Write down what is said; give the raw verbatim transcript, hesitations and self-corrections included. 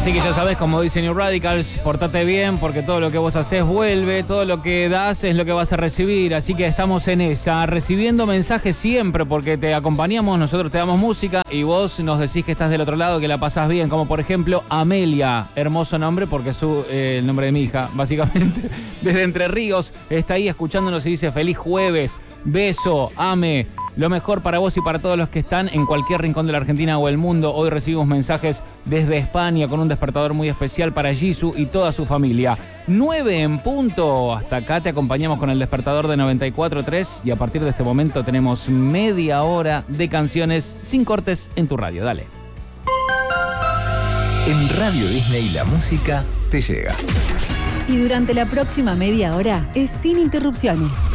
Así que ya sabes, como dicen New Radicals, portate bien porque todo lo que vos hacés vuelve, todo lo que das es lo que vas a recibir. Así que estamos en esa, recibiendo mensajes siempre porque te acompañamos, nosotros te damos música y vos nos decís que estás del otro lado, que la pasás bien. Como por ejemplo Amelia, hermoso nombre porque es su, eh, el nombre de mi hija, básicamente. Desde Entre Ríos está ahí escuchándonos y dice feliz jueves, beso, ame. Lo mejor para vos y para todos los que están en cualquier rincón de la Argentina o el mundo. Hoy recibimos mensajes desde España con un despertador muy especial para Jisoo y toda su familia. nueve en punto. Hasta acá te acompañamos con el despertador de noventa y cuatro punto tres y a partir de este momento tenemos media hora de canciones sin cortes en tu radio. Dale. En Radio Disney la música te llega. Y durante la próxima media hora es sin interrupciones.